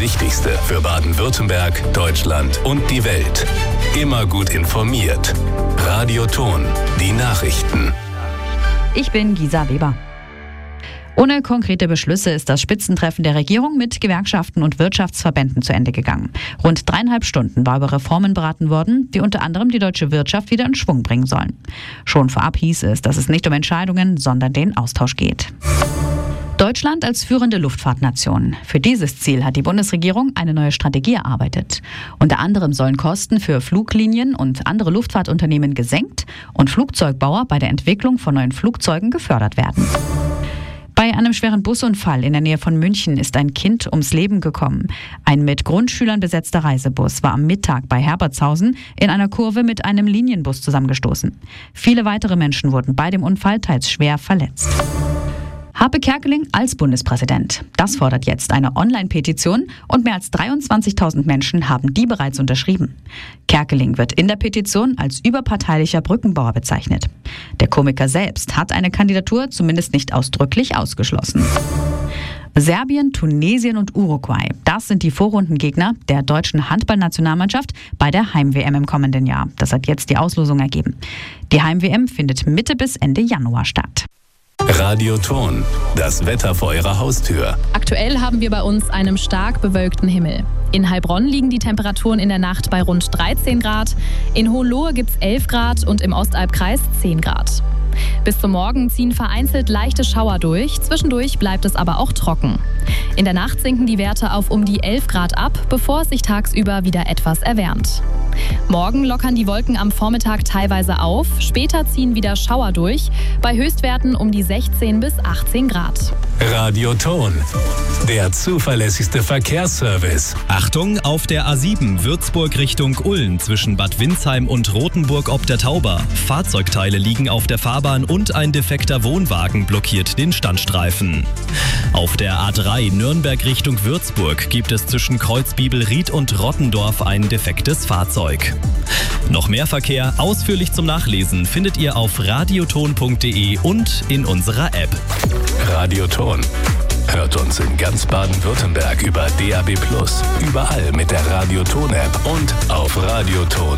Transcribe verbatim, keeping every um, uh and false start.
Wichtigste für Baden-Württemberg, Deutschland und die Welt. Immer gut informiert. Radio Ton, die Nachrichten. Ich bin Gisa Weber. Ohne konkrete Beschlüsse ist das Spitzentreffen der Regierung mit Gewerkschaften und Wirtschaftsverbänden zu Ende gegangen. Rund dreieinhalb Stunden war über Reformen beraten worden, die unter anderem die deutsche Wirtschaft wieder in Schwung bringen sollen. Schon vorab hieß es, dass es nicht um Entscheidungen, sondern den Austausch geht. Deutschland als führende Luftfahrtnation. Für dieses Ziel hat die Bundesregierung eine neue Strategie erarbeitet. Unter anderem sollen Kosten für Fluglinien und andere Luftfahrtunternehmen gesenkt und Flugzeugbauer bei der Entwicklung von neuen Flugzeugen gefördert werden. Bei einem schweren Busunfall in der Nähe von München ist ein Kind ums Leben gekommen. Ein mit Grundschülern besetzter Reisebus war am Mittag bei Herbertshausen in einer Kurve mit einem Linienbus zusammengestoßen. Viele weitere Menschen wurden bei dem Unfall teils schwer verletzt. Harpe Kerkeling als Bundespräsident. Das fordert jetzt eine Online-Petition und mehr als dreiundzwanzigtausend Menschen haben die bereits unterschrieben. Kerkeling wird in der Petition als überparteilicher Brückenbauer bezeichnet. Der Komiker selbst hat eine Kandidatur zumindest nicht ausdrücklich ausgeschlossen. Serbien, Tunesien und Uruguay. Das sind die Vorrundengegner der deutschen Handballnationalmannschaft bei der Heim-W M im kommenden Jahr. Das hat jetzt die Auslosung ergeben. Die Heim-W M findet Mitte bis Ende Januar statt. Radio Ton, das Wetter vor Ihrer Haustür. Aktuell haben wir bei uns einen stark bewölkten Himmel. In Heilbronn liegen die Temperaturen in der Nacht bei rund dreizehn Grad, in Hohenlohe gibt es elf Grad und im Ostalbkreis zehn Grad. Bis zum Morgen ziehen vereinzelt leichte Schauer durch, zwischendurch bleibt es aber auch trocken. In der Nacht sinken die Werte auf um die elf Grad ab, bevor es sich tagsüber wieder etwas erwärmt. Morgen lockern die Wolken am Vormittag teilweise auf, später ziehen wieder Schauer durch, bei Höchstwerten um die sechzehn bis achtzehn Grad. Radio Ton, der zuverlässigste Verkehrsservice. Achtung, auf der A sieben Würzburg Richtung Ulm zwischen Bad Windsheim und Rothenburg ob der Tauber. Fahrzeugteile liegen auf der Fahrbahn und ein defekter Wohnwagen blockiert den Standstreifen. Auf der A drei Nürnberg Richtung Würzburg gibt es zwischen Kreuzbibelried und Rottendorf ein defektes Fahrzeug. Noch mehr Verkehr ausführlich zum Nachlesen findet ihr auf radioton punkt de und in unserer App. Radio Ton. Hört uns in ganz Baden-Württemberg über D A B plus, überall mit der Radio Ton App und auf radioton.